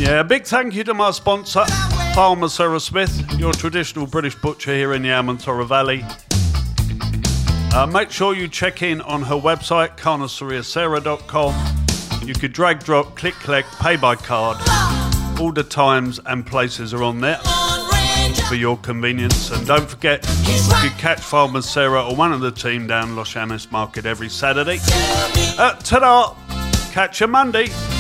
Yeah, a big thank you to my sponsor, Farmer Sarah Smith, your traditional British butcher here in the Amantora Valley. Make sure you check in on her website, carniceriasarah.com. You could drag, drop, click, collect, pay by card. All the times and places are on there for your convenience. And don't forget, you can catch Farmer Sarah or one of the team down Los Llanos Market every Saturday. Ta-da! Catch you Monday.